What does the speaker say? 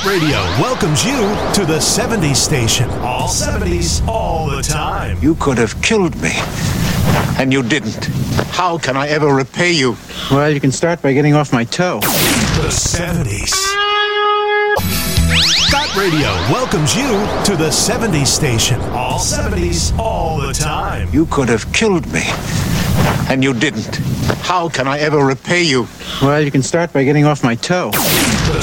Radio welcomes you to the 70s station. All 70s, all the time. You could have killed me, and you didn't. How can I ever repay you? Well, you can start by getting off my toe. The 70s. Got Radio welcomes you to the 70s station. All 70s, all the time. You could have killed me, and you didn't. How can I ever repay you? Well, you can start by getting off my toe. The